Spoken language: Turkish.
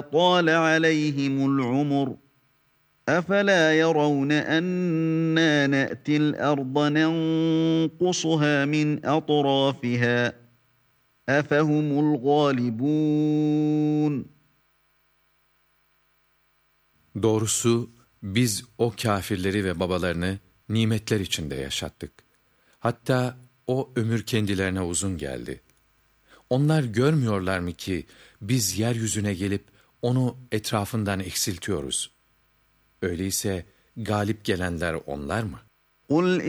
طال عليهم العمر أفلا يرون أنا نأتي الأرض ننقصها من أطرافها أفهم الغالبون. Doğrusu biz o kâfirleri ve babalarını nimetler içinde yaşattık. Hatta o ömür kendilerine uzun geldi. Onlar görmüyorlar mı ki biz yeryüzüne gelip onu etrafından eksiltiyoruz? Öyleyse galip gelenler onlar mı? قُلْ